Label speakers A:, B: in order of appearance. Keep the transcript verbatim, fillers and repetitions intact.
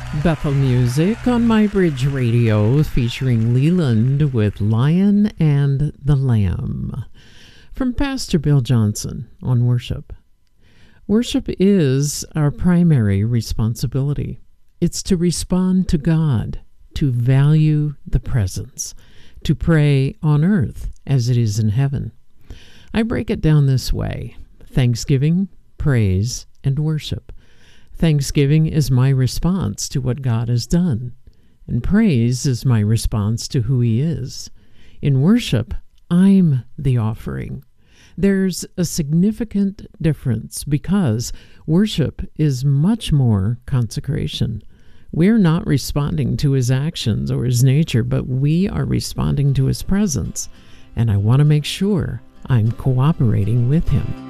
A: Bethel Music on My Bridge Radio, featuring Leland with Lion and the Lamb. From Pastor Bill Johnson on worship. Worship is our primary responsibility. It's to respond to God, to value the presence, to pray on earth as it is in heaven. I break it down this way: thanksgiving, praise, and worship. Thanksgiving is my response to what God has done, and praise is my response to who He is. In worship, I'm the offering. There's a significant difference because worship is much more consecration. We're not responding to His actions or His nature, but we are responding to His presence, and I want to make sure I'm cooperating with Him.